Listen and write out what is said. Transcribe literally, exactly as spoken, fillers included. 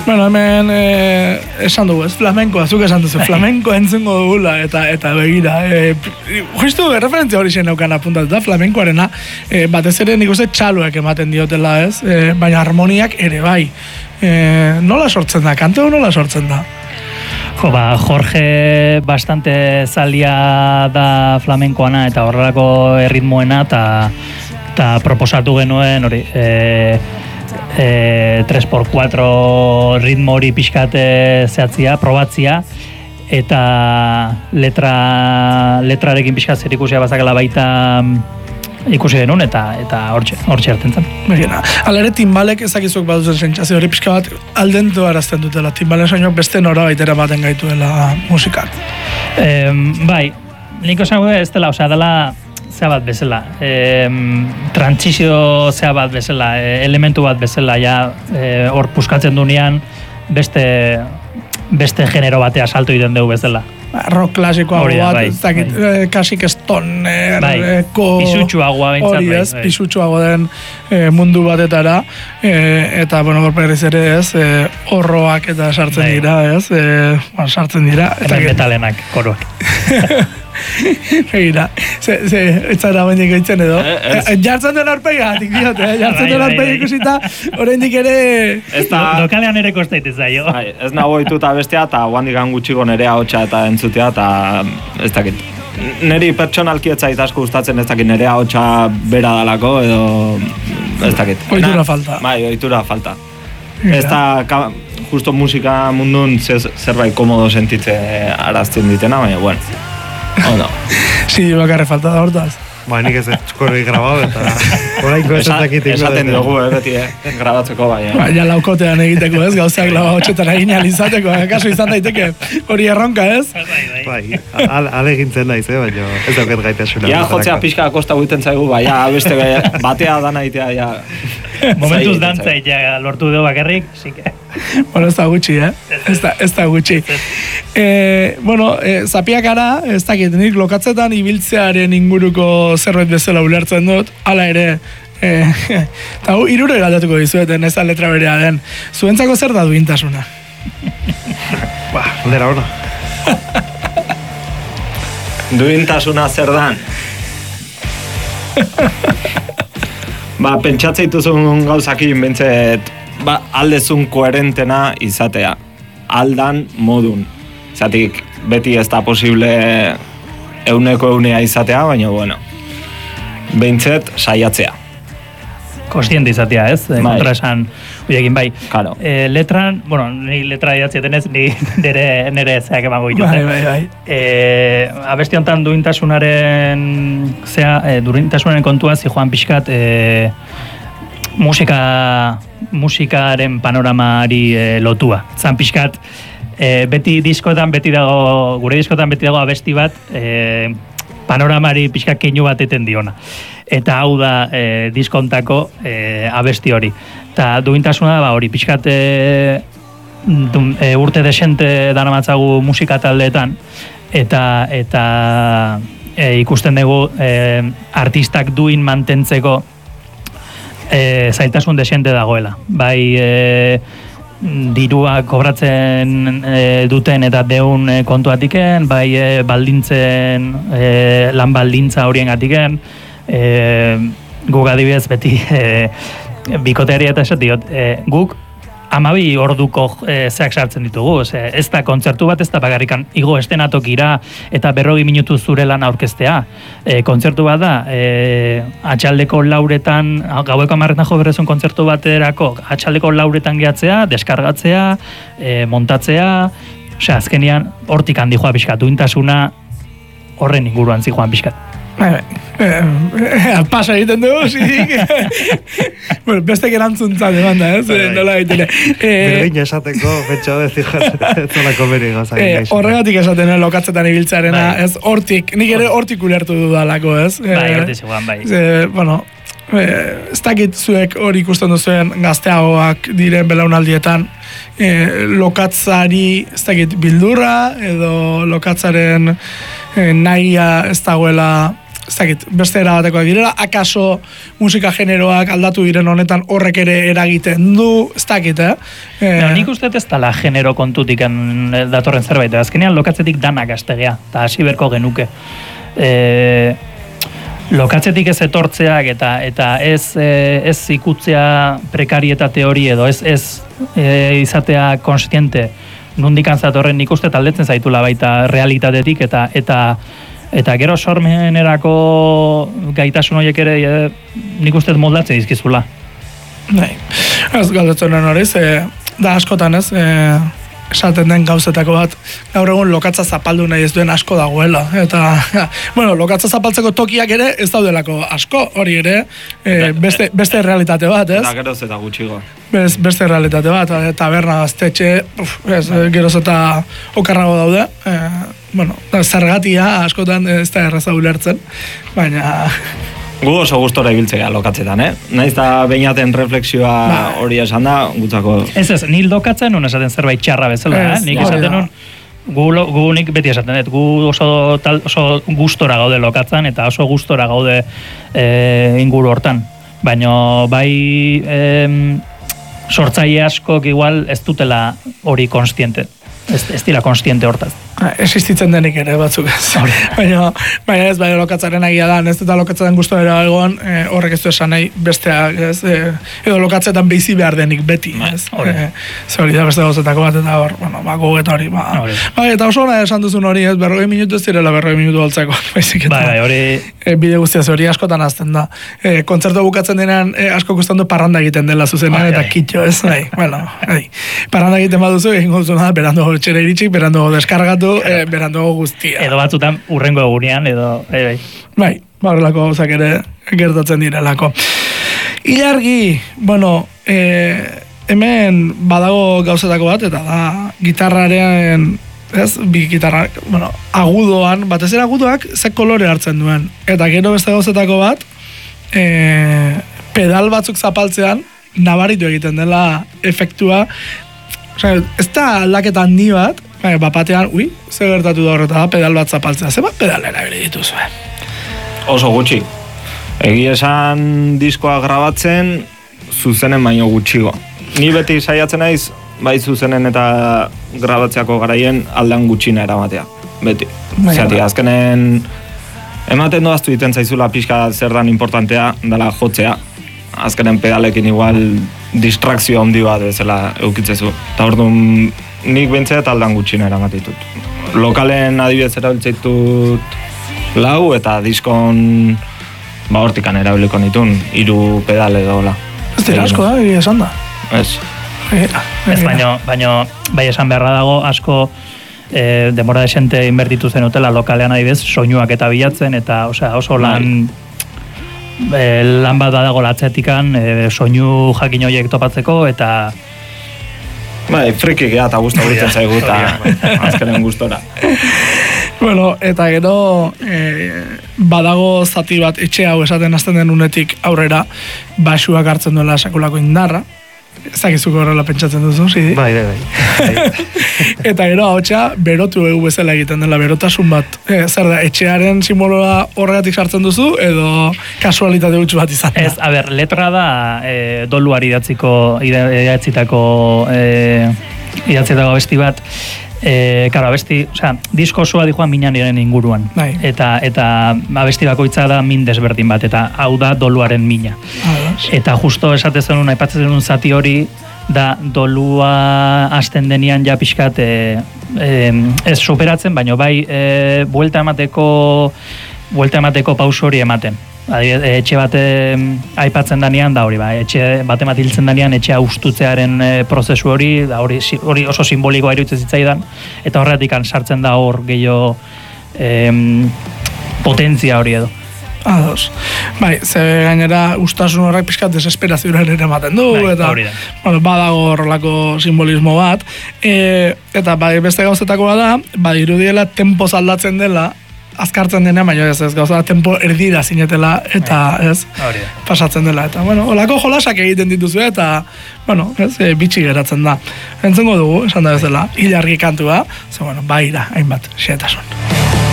Bueno, hemen eh, esan dugu, ez flamenkoa, zuk esan duzu, flamenkoa entzungo dugula, eta eta begira, eh, justu referentzia hori zen neukan apuntatuta, flamenkoarena, eh, batez ere nik uste txaloak ematen diotela, ez? Eh, baina harmoniak ere bai. Eh, nola sortzen da, kanteo nola sortzen da? Jo, ba, Jorge bastante zalia da flamenkoana eta horrelako erritmoena, eta eta proposatu genuen hori, eh, E, tres por cuatro ritmo hori pixkate zehatzia, probatzia, eta letra, letrarekin pixkat zer ikusia bazakala baita ikusi denun, eta eta hortxe, hortxe hartzen zen. Begina, ala ere timbalek ezakizuk baduzen sentsazio hori pixka bat aldentu arazten dutela, timbalen soinuak beste nora baitera baten gaituela musikak. E, bai, nik osan ez dela, osea, dela zea bat bezala, e, trantzizio zea bat bezala, e, elementu bat bezala, ja, hor e, puskatzen dunean beste, beste genero batea salto iten dugu bezala. Rock klasikoa bat, bai, ez dakit, bai. Kasik stoner, bai, eko... Pisutxuagoa bintzat, hori ez, bai, bai. pisutxuago den e, mundu batetara, e, eta, bueno, gorperriz ere ez, e, horroak eta sartzen bai. dira, ez, e, bueno, sartzen dira. Hemen metalenak, koroak. Egira, ze, ze, etzara bendik eitzen edo. E, e, jartzen den arpega, tik diote, eh? jartzen den arpega ikusita, oraindik ere... Lokalean ere kostaitez zaio. Ez nago ituta bestea, eta guandik gutxiko nerea hotxa eta entzutea, eta ez dakit. Neri pertsonalki ez zait asko gustatzen ez dakit nerea hotxa bera dalako, edo ez dakit. Oitura falta. Bai, oitura falta. Ez da, justo musika mundun zerbait komodo sentitze arazten ditena, baina, bueno. Oh, no. Sí, bakarre falta da hortaz. Ba, nik ez txukorri grabau, eta orainko esatakit ingo. Esaten dugu, eh, beti, eh, grabatzeko, bai. Ba, ja laukotean egiteko, ez, gauzak lau hotxetan egin alizateko, kaso izan daiteke, hori erronka, ez? Bai, ale egintzen naiz, eh, baina ez dauket gaitasuna. Ja, jotzea pixka kosta guiten zaigu, bai, ja, beste batea dana itea, ja. Momentuz dantza, ja, lortu dugu bakarrik, sike. Bueno, ez da gutxi, eh? Ez da, ez da gutxi. Eh, bueno, eh, zapiak ara, ez dakit, nik lokatzetan ibiltzearen inguruko zerbait bezala ulertzen dut, hala ere, eh, eta hu, irure galdatuko dizueten, ez da letra berea den. Zuentzako zer da duintasuna? Ba, aldera hona. Duintasuna zer dan? Ba, pentsatzeitzun gauzakin bentzet, ba, aldezun koherentena izatea. Aldan modun. Zatik, beti ez da posible euneko eunea izatea, baina, bueno, behintzet saiatzea. Kostiente izatea, ez? Bai. Kontra esan, uiekin bai. Claro. E, letran, bueno, ni letra idatzieten ez, ni nire, nire zeak emango ditut. Bai, bai, bai. E, abesti honetan duintasunaren, zea, e, duintasunaren kontua zijoan pixkat, e, musika, musikaren panoramari e, lotua. Zan pixkat, e, beti diskotan, beti dago, gure diskotan beti dago abesti bat, e, panoramari pixkat keinu bat eten diona. Eta hau da e, diskontako e, abesti hori. Eta duintasuna ba hori pixkat e, dun, e, urte desente daramatzagu musika taldeetan, eta eta e, ikusten dugu e, artistak duin mantentzeko e, zailtasun desente dagoela. Bai e, dirua kobratzen e, duten eta deun e, kontuatiken, bai e, baldintzen, e, lan baldintza horien gatiken, e, guk adibidez beti e, bikoteari eta esat diot, e, guk amabi orduko e, zeak sartzen ditugu, ze, ez da kontzertu bat, ez da bagarrikan igo estenatokira eta berrogi minutu zure lan aurkeztea. E, kontzertu bat da, e, atxaldeko lauretan, gaueko amarretan jo berrezun kontzertu baterako, atxaldeko lauretan gehatzea, deskargatzea, e, montatzea, osea, azkenian hortik handi joa pixkat, duintasuna horren inguruan zi joan pixkat. Pasa egiten dugu, zidik. Bueno, beste gerantzuntza demanda, ez? Nola egiten. Berreina esateko, betxo ez zolako beri gozak. Horregatik esaten, lokatzetan ibiltzarena, ez? Hortik, nik ere hortik ulertu dudalako, ez? Bai, hortik zegoan, bai. Bueno, ez dakit zuek hori ikusten duzuen gazteagoak diren belaunaldietan, lokatzari, ez dakit, bildurra, edo lokatzaren nahia ez dagoela ez dakit, beste erabatekoak direla, akaso musika generoak aldatu diren honetan horrek ere eragiten du, ez dakit, eh? E... No, nik uste ez dala genero kontutik datorren zerbait, azkenean lokatzetik danak astegea, eta hasi berko genuke. E... Lokatzetik ez etortzeak eta eta ez e, ez ikutzea prekarietate hori edo ez ez e, izatea konstiente nondik zatorren nik uste taldetzen zaitula baita realitatetik eta eta eta gero sormenerako gaitasun horiek ere e, nik uste moldatzen dizkizula. Bai. Ez galdetzen hori, e, da askotan ez, e, esaten den gauzetako bat, gaur egun lokatza zapaldu nahi ez duen asko dagoela. Eta, ja, bueno, lokatza zapaltzeko tokiak ere ez daudelako asko, hori ere, e, beste, beste realitate bat, ez? Eta geroz eta gutxigo. Bez, beste realitate bat, taberna, gaztetxe, uf, ez, geroz eta okarrago daude. E, bueno, zergatia askotan ez da erraza ulertzen, baina... Gu oso gustora ibiltzea lokatzetan, eh? Naiz da beinaten refleksioa hori esan da, gutzako... Ez ez, nil lokatzen nun esaten zerbait txarra bezala, eh? Nik esaten nun, gu, gu nik beti esaten dut, gu oso, tal, oso gustora gaude lokatzen, eta oso gustora gaude e, inguru hortan. Baina bai e, sortzaile askok igual ez dutela hori konstiente. Ez, ez dira konstiente hortaz. Existitzen denik ere batzuk ez. baina, baina ez, baina lokatzaren agia da, ez eta lokatzaren guztora egon, e, horrek ez du esan nahi besteak, ez, e, edo lokatzetan bizi behar denik beti, ez. E, Zori da beste gauzetako bat, eta hor, bueno, ba, goget hori, ba. Bai, eta oso hona esan duzun hori, ez, berrogei minutu ez direla berrogei minutu holtzako, baizik eta. Bai, hori... E, bide guztia hori askotan azten da. E, kontzertu bukatzen denean, e, asko guztando parranda egiten dela zuzenan, eta kitxo, ez, bai, bueno, bai. Parranda egiten baduzu, egin gozuna, berando txera iritsik, berando deskargatu, e, berando guztia. Edo batzutan urrengo egunean, edo... E, bai, bai, barrelako gauzak ere gertatzen direlako. Ilargi, bueno, e, hemen badago gauzetako bat, eta da, gitarraren, ez, bi gitarra, bueno, agudoan, batez ere agudoak, ze kolore hartzen duen. Eta gero beste gauzetako bat, e, pedal batzuk zapaltzean, nabaritu egiten dela efektua. Osea, ez da aldaketa handi bat, bapatean, ui, ze gertatu da horreta da, pedal bat zapaltzea. Ze bat pedal erabili dituzue? Oso gutxi. Egi esan diskoa grabatzen, zuzenen baino gutxigo. Ni beti saiatzen naiz, bai zuzenen eta grabatzeako garaien aldan gutxina eramatea. Beti. Zati, azkenen ematen doaztu iten zaizula pixka zer dan importantea, dela jotzea. Azkenen pedalekin igual distrakzio handi bat bezala eukitzezu. Eta orduan nik bentzea eta aldan gutxina eramatitut. Lokalen adibidez erabiltzeitut lau eta diskon ba hortikan erabiliko nitun, hiru pedal edo hola. Ez dira asko da, esan da. Ez. Ez baino, baino, bai esan beharra dago asko e, demora desente inbertitu zen utela lokalean adibidez, soinuak eta bilatzen, eta osea, oso lan... E, lan bat dago latzetikan e, soinu jakin horiek topatzeko eta bai, frikik eta guztu egiten zaigu eta azkenen gustora. Bueno, eta gero e, badago zati bat etxe hau esaten hasten den unetik aurrera basuak hartzen duela sakulako indarra. Ez dakizuko horrela pentsatzen duzu, zidi? Bai, bai, bai. Eta gero haotxa berotu egu bezala egiten dela, berotasun bat. E, zer da, etxearen simboloa horregatik sartzen duzu, edo kasualitate gutxu bat izan da? Ez, a ber, letra da e, doluari idatziko, idatzitako, e, idatzitako abesti bat. E, karo, abesti, osea, disko osoa di Juan Miñaniren inguruan. Bai. Eta, eta abesti bakoitza da min desberdin bat, eta hau da doluaren mina. Ados. Eta justo esaten zenun, aipatzen zenun zati hori, da dolua hasten denian ja pixkat, e, e, ez superatzen, baina bai e, buelta emateko, buelta emateko pauso hori ematen. Adibidez, etxe bate aipatzen danean da hori, ba, etxe bate bat hiltzen danean etxea ustutzearen e, prozesu hori, da hori, hori oso simbolikoa iruditzen zitzaidan, eta horretik sartzen da hor gehiago em, potentzia hori edo. Ados. Bai, ze gainera ustasun horrek pixkat desesperazioaren ere ematen du, bai, eta bueno, badago horrelako simbolismo bat, e, eta bai beste gauzetako da, bai irudiela tempoz aldatzen dela, azkartzen denean, baina ez ez gauza, tempo erdira zinetela, eta ez, pasatzen dela, eta bueno, olako jolasak egiten dituzu, eta bueno, ez, e, bitxi geratzen da. Entzengo dugu, esan da bezala, Ilargi kantua, ze bueno, bai da, hainbat, xetasun.